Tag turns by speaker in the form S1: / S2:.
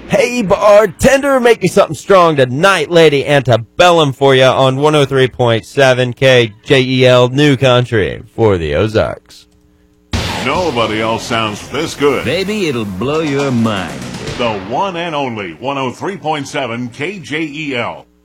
S1: Hey, bartender, make me something strong tonight, Lady Antebellum, for you on 103.7 KJEL New Country for the Ozarks.
S2: Nobody else sounds this good.
S3: Baby, it'll blow your mind.
S2: The one and only 103.7 KJEL.